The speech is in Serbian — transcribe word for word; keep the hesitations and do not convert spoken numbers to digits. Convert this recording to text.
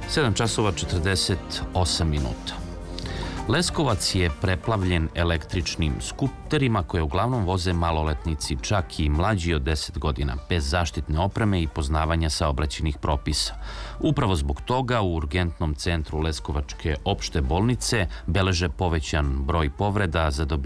sedam časova četrdeset osam minuta. Leskovac je preplavljen električnim skuterima koje uglavnom voze maloletnici, čak i mlađi od deset godina, bez zaštitne opreme i poznavanja saobraćajnih propisa. Upravo zbog toga u urgentnom centru Leskovačke opšte bolnice beleže povećan broj povreda za dobijanje